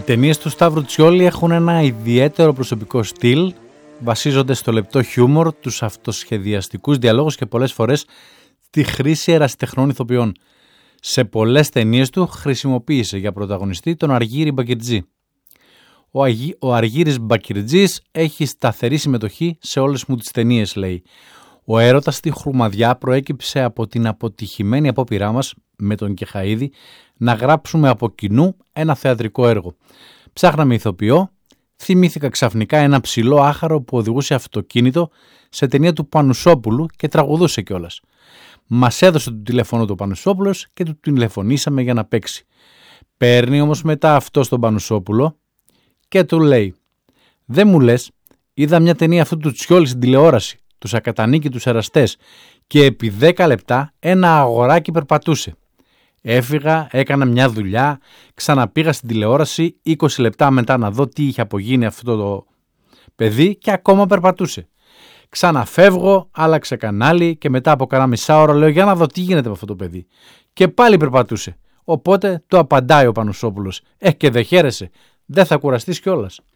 ταινίες του Σταύρου Τσιόλη έχουν ένα ιδιαίτερο προσωπικό στυλ, βασίζονται στο λεπτό χιούμορ, τους αυτοσχεδιαστικούς διαλόγους και πολλές φορές τη χρήση ερασιτεχνών ηθοποιών. Σε πολλές ταινίες του χρησιμοποίησε για πρωταγωνιστή τον Αργύρη Μπακυρτζή. Ο Αργύρης Μπακυρτζής έχει σταθερή συμμετοχή σε όλες μου τις ταινίες, λέει. Ο έρωτας στη Χρουμαδιά προέκυψε από την αποτυχημένη απόπειρά μας με τον Κεχαΐδη να γράψουμε από κοινού ένα θεατρικό έργο. Ψάχναμε ηθοποιό, θυμήθηκα ξαφνικά ένα ψηλό άχαρο που οδηγούσε αυτοκίνητο σε ταινία του Πανουσόπουλου και τραγουδούσε κιόλας. Μας έδωσε το τηλέφωνο του Πανουσόπουλος και του τηλεφωνήσαμε για να παίξει. Παίρνει όμως μετά αυτό στον Πανουσόπουλο και του λέει: «Δεν μου λες, είδα μια ταινία αυτού του Τσιόλη στην τηλεόραση, τους ακατανίκητους εραστές, και επί 10 λεπτά ένα αγοράκι περπατούσε. Έφυγα, έκανα μια δουλειά, ξαναπήγα στην τηλεόραση 20 λεπτά μετά να δω τι είχε απογίνει αυτό το παιδί και ακόμα περπατούσε. Ξαναφεύγω, άλλαξε κανάλι και μετά από κάνα μισάωρο λέω για να δω τι γίνεται με αυτό το παιδί. Και πάλι περπατούσε. Οπότε του απαντάει ο Πανουσόπουλος: και δεν χαίρεσαι, δεν θα κουραστείς κιόλας».